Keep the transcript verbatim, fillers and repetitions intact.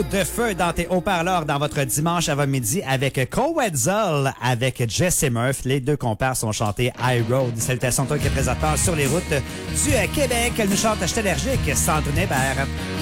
De feu dans tes haut-parleurs dans votre dimanche avant-midi avec Cole Wetzel, avec Jesse Murph. Les deux compères sont chantés High Road. Salutations à toi qui est présentement sur les routes du Québec. Elle nous chante J'étais allergique, Sandrine Hébert.